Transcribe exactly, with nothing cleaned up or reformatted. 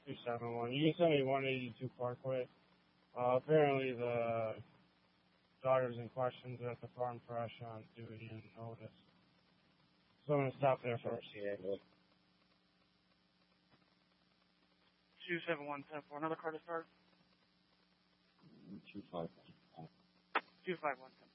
two seven one. You can send me one eighty-two Parkway. Uh, apparently the daughters in question are at the Farm Fresh on duty and notice. So I'm going to stop there first. two seven one ten four. Another car to start? two five one. two five one ten four.